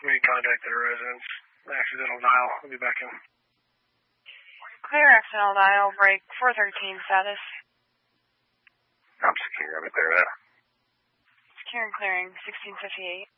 We contacted a residence. Accidental dial. I'll be back in. Clear accidental dial. Break 413 status. I'm secure. I'm clear now. Secure and clearing 1658.